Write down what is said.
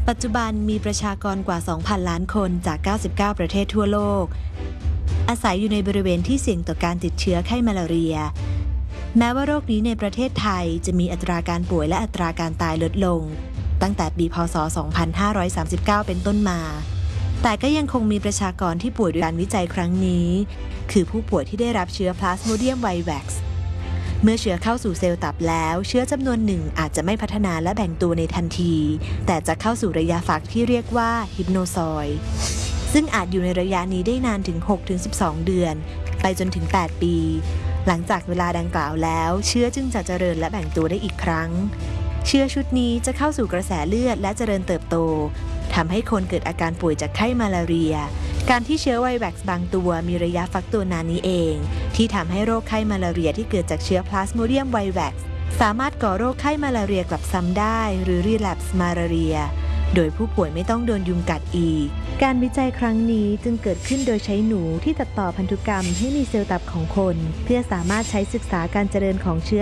ปัจจุบันมีประชากรกว่า 2,000 ล้านคนจาก 99 ประเทศทั่วโลกอาศัยอยู่ในบริเวณที่เสี่ยงต่อการติดเชื้อไข้มาลาเรียแม้ว่าโรคนี้ในประเทศไทยจะมีอัตราการป่วยและอัตราการตายลดลงตั้งแต่ปีพ.ศ. 2539 เป็นต้นมาแต่ก็ยังคงมีประชากรที่ป่วยด้วยการวิจัยครั้งนี้คือผู้ป่วยที่ได้รับเชื้อ Plasmodium vivax เมื่อเชื้อเข้าสู่เซลล์ตับแล้วเชื้อจำนวนหนึ่งอาจจะไม่พัฒนาและแบ่งตัวในทันทีแต่จะเข้าสู่ระยะฟักที่เรียกว่าฮิปโนซอยด์ซึ่งอาจอยู่ในระยะนี้ได้นานถึง 6-12 เดือนไปจนถึง 8 ปีหลังจากเวลาดังกล่าวแล้วเชื้อจึงจะเจริญและแบ่งตัวได้อีกครั้งเชื้อชุดนี้จะเข้าสู่กระแสเลือดและเจริญเติบโตทำให้คนเกิดอาการป่วยจากไข้มาลาเรียการที่เชื้อไวรัสบางตัวมีระยะฟักตัวนานนี้เองที่ทำให้โรคไข้มาลาเรียที่เกิดจากเชื้อ Plasmodium vivax สามารถก่อโรคไข้มาลาเรียกลับซ้ำได้หรือ relapse malaria โดยผู้ป่วยไม่ต้องโดนยุงกัดอีกการวิจัยครั้งนี้จึงเกิดขึ้นโดยใช้หนูที่ตัดต่อพันธุกรรมให้มีเซลล์ตับของคนเพื่อสามารถใช้ศึกษาการเจริญของเชื้อ